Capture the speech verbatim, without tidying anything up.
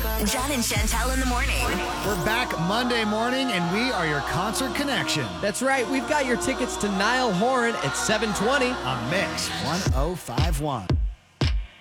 John and Chantel in the morning. We're back Monday morning, and we are your concert connection. That's right. We've got your tickets to Niall Horan at seven twenty on Mix one oh five one.